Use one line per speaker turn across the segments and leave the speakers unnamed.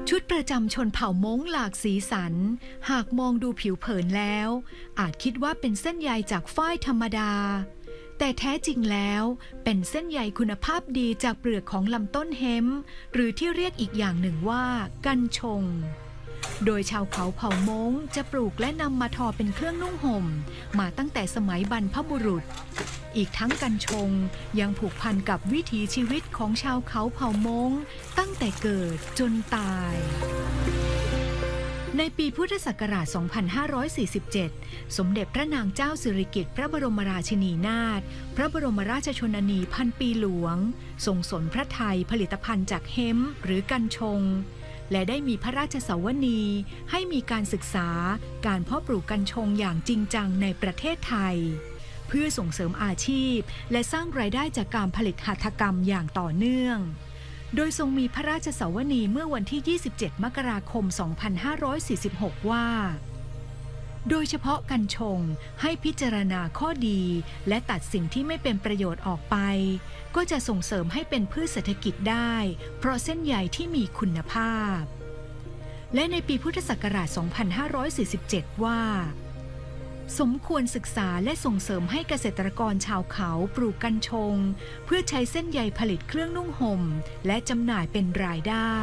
ชุดประจำชนเผ่าม้งหลากสีสันหากมองดูผิวเผินแล้วอาจคิดว่าเป็นเส้นใยจากฝ้ายธรรมดาแต่แท้จริงแล้วเป็นเส้นใยคุณภาพดีจากเปลือกของลำต้นเฮมป์หรือที่เรียกอีกอย่างหนึ่งว่ากัญชงโดยชาวเขาเผ่าม้งจะปลูกและนำมาทอเป็นเครื่องนุ่งห่มมาตั้งแต่สมัยบรรพบุรุษอีกทั้งกัญชงยังผูกพันกับวิถีชีวิตของชาวเขาเผ่าม้งตั้งแต่เกิดจนตายในปีพุทธศักราช 2547 สมเด็จพระนางเจ้าสิริกิติ์พระบรมราชินีนาถพระบรมราชชนนีพันปีหลวงทรงสนพระทัยผลิตภัณฑ์จากเฮมป์หรือกัญชงและได้มีพระราชสวนีให้มีการศึกษาการเพาะปลูกกัญชงอย่างจริงจังในประเทศไทยเพื่อส่งเสริมอาชีพและสร้างรายได้จากการผลิตหัตถกรรมอย่างต่อเนื่องโดยทรงมีพระราชสวนีเมื่อวันที่ 27 มกราคม 2546 ว่าโดยเฉพาะกัญชงให้พิจารณาข้อดีและตัดสิ่งที่ไม่เป็นประโยชน์ออกไปก็จะส่งเสริมให้เป็นพืชเศรษฐกิจได้เพราะเส้นใยที่มีคุณภาพและในปีพุทธศักราช 2547 ว่าสมควรศึกษาและส่งเสริมให้เกษตรกรชาวเขาปลูกกัญชงเพื่อใช้เส้นใยผลิตเครื่องนุ่งห่มและจำหน่ายเป็นรายได้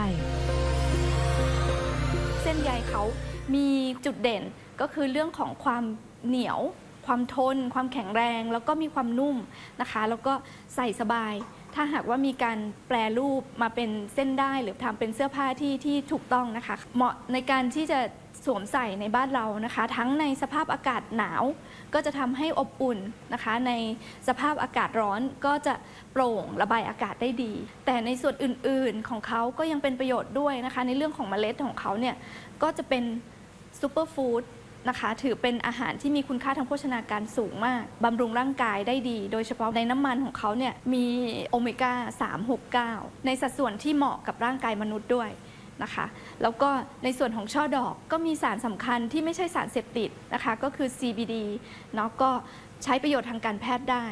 เส้นใยเขามีจุดเด่นก็คือเรื่องของความเหนียวความทนความแข็งแรงแล้วก็มีความนุ่มนะคะแล้วก็ใส่สบายถ้าหากว่ามีการแปรรูปมาเป็นเส้นได้หรือทำเป็นเสื้อผ้าที่ถูกต้องนะคะเหมาะในการที่จะสวมใส่ในบ้านเรานะคะทั้งในสภาพอากาศหนาวก็จะทำให้อบอุ่นนะคะในสภาพอากาศร้อนก็จะโปร่งระบายอากาศได้ดีแต่ในส่วนอื่นๆของเขาก็ยังเป็นประโยชน์ด้วยนะคะในเรื่องของเมล็ดของเขาเนี่ยก็จะเป็นซูเปอร์ฟู้ดนะคะถือเป็นอาหารที่มีคุณค่าทางโภชนาการสูงมากบำรุงร่างกายได้ดีโดยเฉพาะในน้ำมันของเขาเนี่ยมีโอเมก้า 369 ในสัดส่วนที่เหมาะกับร่างกายมนุษย์ด้วยนะคะแล้วก็ในส่วนของช่อดอกก็มีสารสำคัญที่ไม่ใช่สารเสพติดนะคะก็คือ CBD เนาะก็ใช้ประโยชน์ทางการแพทย์ได้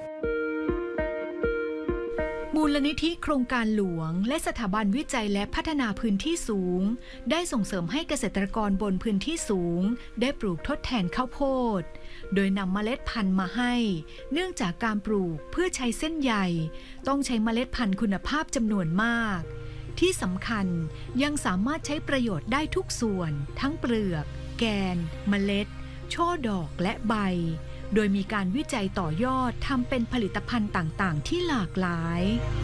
มูลนิธิโครงการหลวงและสถาบันวิจัยและพัฒนาพื้นที่สูงได้ส่งเสริมให้เกษตรกรบนพื้นที่สูงได้ปลูกทดแทนข้าวโพดโดยนำเมล็ดพันธุ์มาให้เนื่องจากการปลูกเพื่อใช้เส้นใยต้องใช้เมล็ดพันธุ์คุณภาพจำนวนมากที่สำคัญยังสามารถใช้ประโยชน์ได้ทุกส่วนทั้งเปลือกแกนเมล็ดช่อดอกและใบโดยมีการวิจัยต่อยอดทำเป็นผลิตภัณฑ์ต่างๆที่หลากหลาย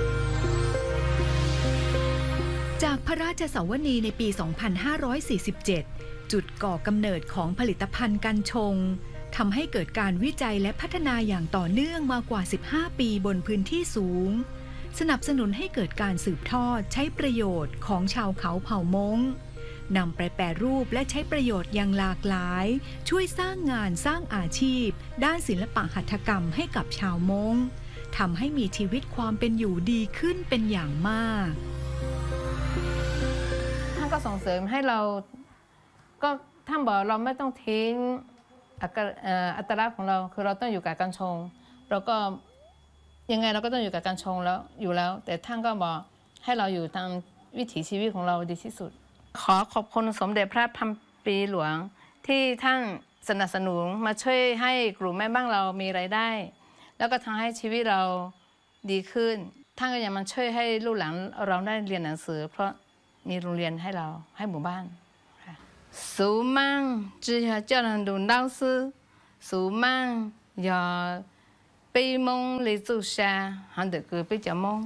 จากพระราชสวนีในปี 2547 จุดก่อกำเนิดของผลิตภัณฑ์กัญชงทำให้เกิดการวิจัยและพัฒนาอย่างต่อเนื่องมากว่า 15 ปีบนพื้นที่สูงสนับสนุนให้เกิดการสืบทอดใช้ประโยชน์ของชาวเขาเผ่าม้งนำไปแปรรูปและใช้ประโยชน์อย่างหลากหลายช่วยสร้างงานสร้างอาชีพด้านศิลปะหัตถกรรมให้กับชาวม้งทำให้มีชีวิตความเป็นอยู่ดีขึ้นเป็นอย่างมาก
ท่านก็ส่งเสริมให้เราก็ท่านบอกเราไม่ต้องทิ้งอัตลักษณ์ของเราคือเราต้องอยู่กับกัญชงเราก็ยังไงเราก็ต้องอยู่กับกัญชงแล้วอยู่แล้วแต่ท่านก็บอกให้เราอยู่ตามวิถีชีวิตของเราดีที่สุดขอขอบคุณสมเด็จพระพันปีหลวงที่ท่านสนับสนุนมาช่วยให้กลุ่มแม่บ้านเรามีรายได้แล้วก็ทำให้ชีวิตเราดีขึ้นท่านก็ยังมาช่วยให้ลูกหลานเราได้เรียนหนังสือเพราะมีโรงเรียนให้เราให้หมู่บ้านสูมั่งจีฮะเจ้าหน้าที่老师สูมั่งอย่าไปมองเลยจุชาหันเด็กคือไปจะมอง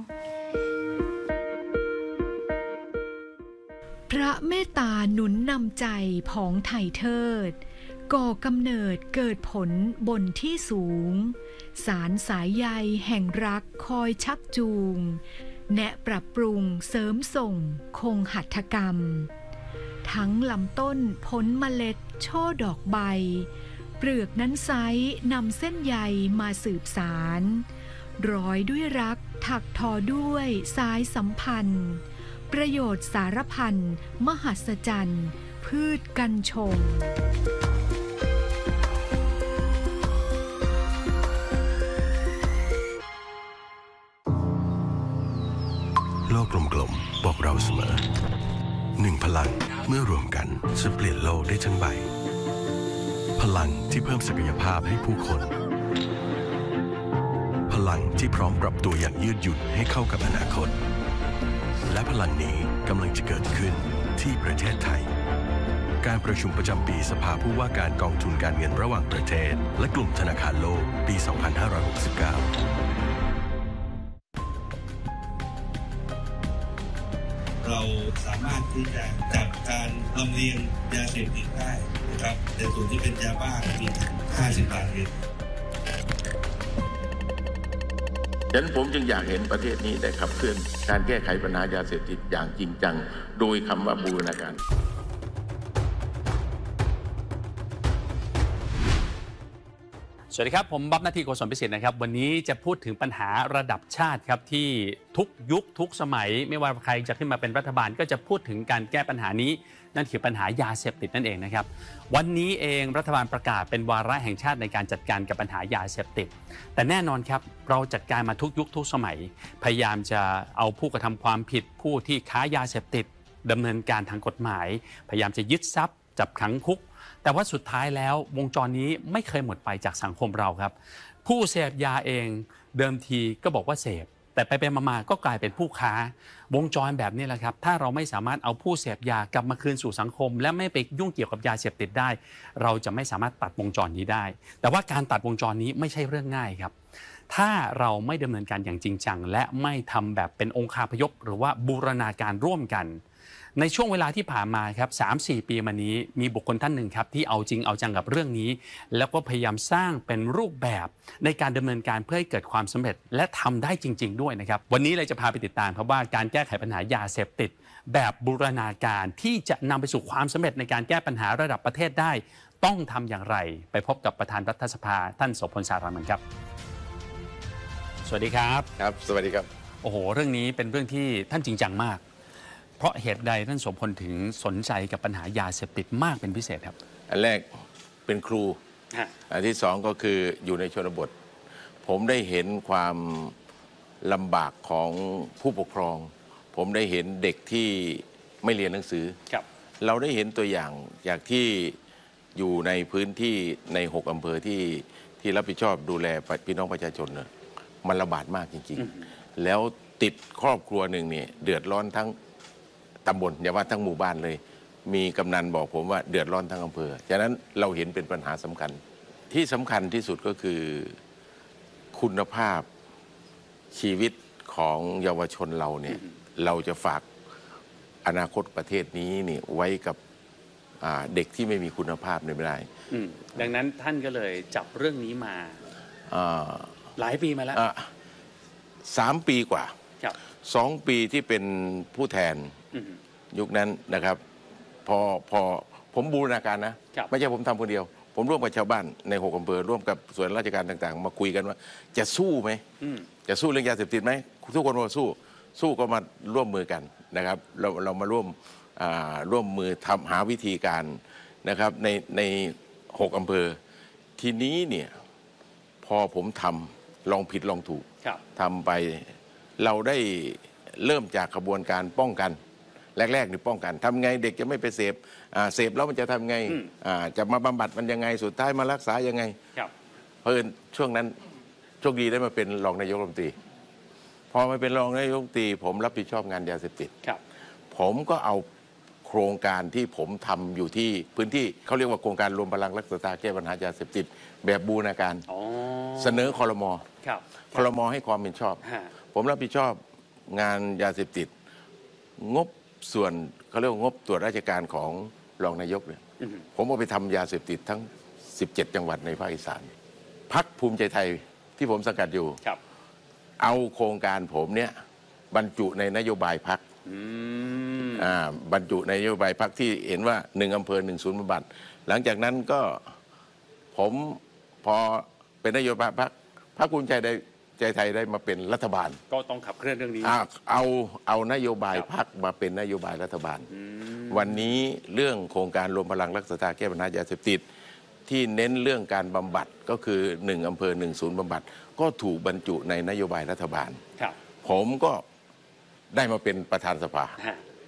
พระเมตตาหนุนนำใจผองไถ่เทิดก่อกำเนิดเกิดผลบนที่สูงสารสายใยแห่งรักคอยชักจูงแนะปรับปรุงเสริมส่งคงหัตถกรรมทั้งลำต้นผลเมล็ดช่อดอกใบเปลือกนั้นไซนำเส้นใยมาสืบสารร้อยด้วยรักถักทอด้วยสายสัมพันธ์ประโยชน์สารพันมหัศจรรย์พืชกัญชง
โลกกลมๆบอกเราเสมอ 1 พลังเมื่อรวมกันจะเปลี่ยนโลกได้ทั้งใบพลังที่เพิ่มศักยภาพให้ผู้คนพลังที่พร้อมปรับตัวอย่างยืดหยุ่นให้เข้ากับอนาคตและพลังนี้กำลังจะเกิดขึ้นที่ประเทศไทยการประชุมประจำปีสภาผู้ว่าการกองทุนการเงินระหว่างประเทศและกลุ่มธนาคารโลกปี 2569
เราสามารถที่จะจับการลำเลียงยาเสพติดได้นะครับแต่ส่วนที่เป็นยาบ้ามี50 บาทเอง
ฉะนั้นผมจึงอยากเห็นประเทศนี้ได้ขับเคลื่อนการแก้ไขปัญหายาเสพติดอย่างจริงจังโดยคำว่าบูรณาการ
สวัสดีครับผมบ๊อบนาทีโกศลพิสิทธิ์นะครับวันนี้จะพูดถึงปัญหาระดับชาติครับที่ทุกยุคทุกสมัยไม่ว่าใครจะขึ้นมาเป็นรัฐบาลก็จะพูดถึงการแก้ปัญหานี้นั่นคือปัญหายาเสพติดนั่นเองนะครับวันนี้เองรัฐบาลประกาศเป็นวาระแห่งชาติในการจัดการกับปัญหายาเสพติดแต่แน่นอนครับเราจัดการมาทุกยุคทุกสมัยพยายามจะเอาผู้กระทำความผิดผู้ที่ค้ายาเสพติดดำเนินการทางกฎหมายพยายามจะยึดทรัพย์จับขังคุกแต่ว่าสุดท้ายแล้ววงจรนี้ไม่เคยหมดไปจากสังคมเราครับผู้เสพยาเองเดิมทีก็บอกว่าเสพแต่ไปมาก็กลายเป็นผู้ค้าวงจรแบบนี้แหละครับถ้าเราไม่สามารถเอาผู้เสพยากลับมาคืนสู่สังคมและไม่ไปยุ่งเกี่ยวกับยาเสพติดได้เราจะไม่สามารถตัดวงจรนี้ได้แต่ว่าการตัดวงจรนี้ไม่ใช่เรื่องง่ายครับถ้าเราไม่ดำเนินการอย่างจริงจังและไม่ทำแบบเป็นองคาพยพหรือว่าบูรณาการร่วมกันในช่วงเวลาที่ผ่านมาครับ 3-4 ปีมานี้มีบุคคลท่านหนึ่งครับที่เอาจริงเอาจังกับเรื่องนี้แล้วก็พยายามสร้างเป็นรูปแบบในการดำเนินการเพื่อให้เกิดความสำเร็จและทำได้จริงๆด้วยนะครับวันนี้เลยจะพาไปติดตามครับว่าการแก้ไขปัญหายาเสพติดแบบบูรณาการที่จะนำไปสู่ความสำเร็จในการแก้ปัญหาระดับประเทศได้ต้องทำอย่างไรไปพบกับประธานรัฐสภาท่านโสพล สารามันครับสวัสดีครับ
ครับสวัสดีครับ
โอ้โหเรื่องนี้เป็นเรื่องที่ท่านจริงจังมากเพราะเหตุใดท่านโสพลถึงสนใจกับปัญหายาเสพติดมากเป็นพิเศษครับ
อันแรกเป็นครูอันที่สองก็คืออยู่ในชนบทผมได้เห็นความลำบากของผู้ปกครองผมได้เห็นเด็กที่ไม่เรียนหนังสือเราได้เห็นตัวอย่างจากที่อยู่ในพื้นที่ใน6 อำเภอที่รับผิดชอบดูแลพี่น้องประชาชนเนี่ยมันระบาดมากจริงๆแล้วติดครอบครัวหนึ่งเนี่ยเดือดร้อนทั้งตำบลอย่าว่าทั้งหมู่บ้านเลยมีกำนันบอกผมว่าเดือดร้อนทั้งอำเภอฉะนั้นเราเห็นเป็นปัญหาสำคัญที่สำคัญที่สุดก็คือคุณภาพชีวิตของเยาวชนเราเนี่ยเราจะฝากอนาคตประเทศนี้นี่ไว้กับเด็กที่ไม่มีคุณภาพไม่ได้
ดังนั้นท่านก็เลยจับเรื่องนี้มาหลายปีมาแล้ว
3 ปีกว่า2 ปีที่เป็นผู้แทนยุคนั้นนะครับพอผมบูรณาการนะไม่ใช่ผมทำคนเดียวผมร่วมกับชาวบ้านใน6 อำเภอร่วมกับส่วนราชการต่างๆมาคุยกันว่าจะสู้ไหมจะสู้เรื่องยาเสพติดไหมทุกคนมาสู้ก็มาร่วมมือกันนะครับเรามาร่วมมือทำหาวิธีการนะครับใน6 อำเภอทีนี้เนี่ยพอผมทำลองผิดลองถูกทำไปเราได้เริ่มจากกระบวนการป้องกันแรกๆนี่ป้องกันทำไงเด็กจะไม่ไปเสพแล้วมันจะทำไงจะมาบำบัดมันยังไงสุดท้ายมารักษายังไงเพราะช่วงนั้นโชคดีได้มาเป็นรองนายกรัฐมนตรีพอมาเป็นรองนายกรัฐมนตรีผมรับผิดชอบงานยาเสพติดผมก็เอาโครงการที่ผมทำอยู่ที่พื้นที่เขาเรียกว่าโครงการรวมพลังรักษาแก้ปัญหายาเสพติดแบบบูรณาการเสนอครม.ให้ความเห็นชอบผมรับผิดชอบงานยาเสพติดงบส่วนเขาเรียกว่างบตรวจราชการของรองนายกเนี่ยผมเอาไปทำยาเสพติดทั้ง17 จังหวัดในภาคอีสานพรรคภูมิใจไทยที่ผมสังกัดอยู่เอาโครงการผมเนี่ยบรรจุในนโยบายพรรคบรรจุในนโยบายพรรคที่เห็นว่า1 อำเภอ 1 ศูนย์บำบัดหลังจากนั้นก็ผมพอเป็นนโยบายพรรคภูมิใจไทยได้มาเป็นรัฐบาล
ก็ต้องขับเคลื่อนเรื่องนี้
เอานโยบายพรรคมาเป็นนโยบายรัฐบาลวันนี้เรื่องโครงการรวมพลังรักษาแก้ปัญหายาเสพติดที่เน้นเรื่องการบำบัดก็คือ1 อำเภอ 1 ศูนย์บำบัดก็ถูกบรรจุในนโยบายรัฐบาลผมก็ได้มาเป็นประธานสภา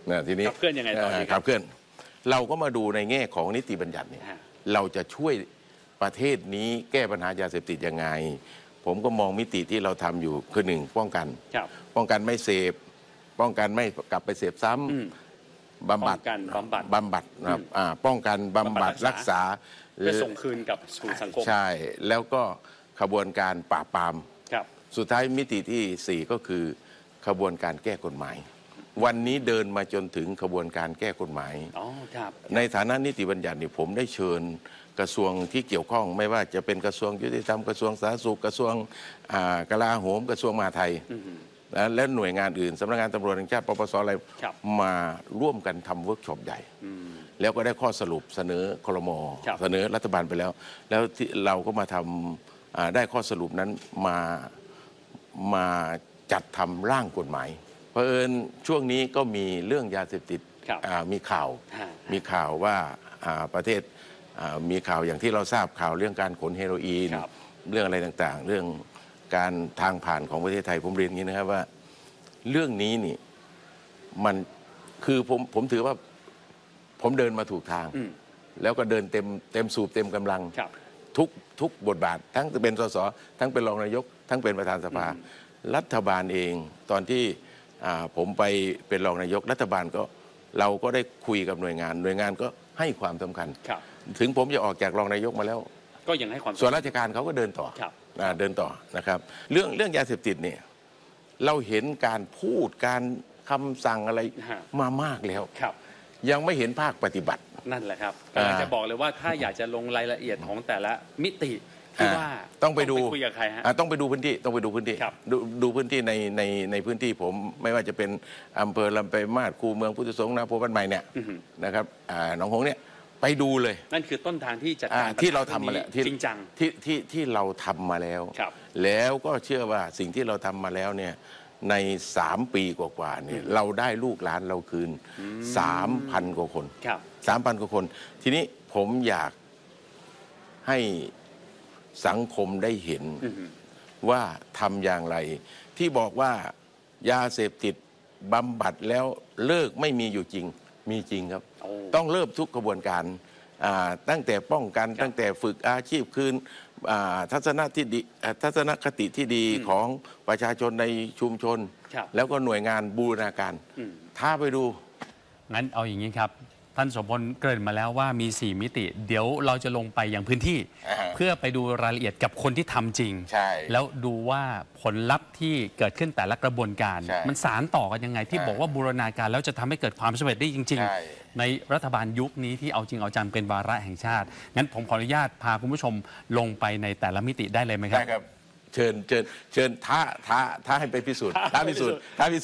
ทีนี้
ขับเคลื่อนยังไงต่อดีครับ
ขับเคลื่อนเราก็มาดูในแง่ของนิติบัญญัติเนี่ยเราจะช่วยประเทศนี้แก้ปัญหายาเสพติดยังไงผมก็มองมิติที่เราทำอยู่คือหนึ่งป้องกันไม่เสพป้องกันไม่กลับไปเสพซ้ำบำบัดนะครับป้องกันบำบัดรักษา
เพื่อส่งคืนกับสู่สังคม
ใช่แล้วก็ขบวนการปราบปรามสุดท้ายมิติที่4ก็คือขบวนการแก้กฎหมายวันนี้เดินมาจนถึงขบวนการแก้กฎหมายในฐานะนิติบัญญัตินี่ผมได้เชิญกระทรวงที่เกี่ยวข้องไม่ว่าจะเป็นกระทรวงยุติธรรมกระทรวงสาธารณสุขกระทรวงกลาโหมกระทรวงมหาดไทยและหน่วยงานอื่นสำนักงานตำรวจแห่งชาติปปสอะไรมาร่วมกันทำเวิร์กช็อปใหญ่แล้วก็ได้ข้อสรุปเสนอครม.เสนอรัฐบาลไปแล้วเราก็มาทำได้ข้อสรุปนั้นมาจัดทำร่างกฎหมายเผอิญช่วงนี้ก็มีเรื่องยาเสพติดมีข่าวว่าประเทศมีข่าวอย่างที่เราทราบข่าวเรื่องการขนเฮโรอีนเรื่องอะไรต่างๆเรื่องการทางผ่านของประเทศไทยผมเรียนอย่างนี้นะครับว่าเรื่องนี้นี่มันคือผมถือว่าผมเดินมาถูกทางแล้วก็เดินเต็มสูบเต็มกำลังทุกบทบาททั้งเป็นสสทั้งเป็นรองนายกทั้งเป็นประธานสภารัฐบาลเองตอนที่ผมไปเป็นรองนายกรัฐบาลก็เราก็ได้คุยกับหน่วยงานก็ให้ความสำคัญถึงผมจะออกจากรองนายกมาแล้ว
ก็ยังให้ความ
ส่วนราชการเขาก็เดินต่อนะครับเรื่องยาเสพติดเนี่ยเราเห็นการพูดการคำสั่งอะไรมามากแล้วยังไม่เห็นภาคปฏิบัติ
นั่นแหละครับกำลังจะบอกเลยว่าถ้าอยากจะลงรายละเอียดของแต่ละมิติที่ว่า
ต้องไปดู
คุยกับใครฮะ
ต้องไปดูพื้นที่ดูพื้นที่ในพื้นที่ผมไม่ว่าจะเป็นอำเภอลำปางมาศคูเมืองพุทธสงฆ์นาโพบ้านใหม่เนี่ยนะครับหนองหงส์เนี่ยไปดูเลย
นั่นคือต้นทางที่จัดการ
ที่เราทำมาแล้ว
จริงจัง
ที่เราทำมาแล้วแล้วก็เชื่อว่าสิ่งที่เราทำมาแล้วเนี่ยใน3 ปีกว่าๆเนี่ยเราได้ลูกหลานเราคืน 3,000 กว่าคน 3,000 กว่าคนทีนี้ผมอยากให้สังคมได้เห็นว่าทำอย่างไรที่บอกว่ายาเสพติดบำบัดแล้วเลิกไม่มีอยู่จริงมีจริงครับต้องเริ่มทุกกระบวนการตั้งแต่ป้องกันตั้งแต่ฝึกอาชีพคืนทัศนคติที่ดีของประชาชนในชุมชนแล้วก็หน่วยงานบูรณาการถ้าไปดู
งั้นเอาอย่างนี้ครับท่านสมพลเกริ่นมาแล้วว่ามี4มิติเดี๋ยวเราจะลงไปยังพื้นที่เพื่อไปดูรายละเอียดกับคนที่ทำจริงแล้วดูว่าผลลัพธ์ที่เกิดขึ้นแต่ละกระบวนการมันสานต่อกันยังไงที่บอกว่าบูรณาการแล้วจะทำให้เกิดความสำเร็จได้จริงๆในรัฐบาลยุคนี้ที่เอาจริงเอาจังเป็นวาระแห่งชาติงั้นผมขออนุญาตพาคุณผู้ชมลงไปในแต่ละมิติได้เลยไหมครับ
ได้ครับเชิญท้าให้ไปพิสูจน์ท้าพิสูจน์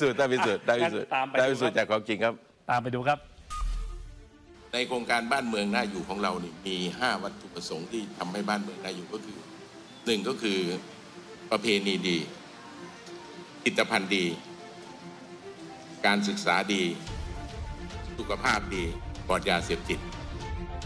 จากของจริงครับ
ตามไปดูครับ
ในโครงการบ้านเมืองน่าอยู่ของเรานี่มี5 วัตถุประสงค์ที่ทำให้บ้านเมืองน่าอยู่ก็คือ1ก็คือประเพณีดีผลิตภัณฑ์ดีการศึกษาดีสุขภาพดีปลอดยาเสพติด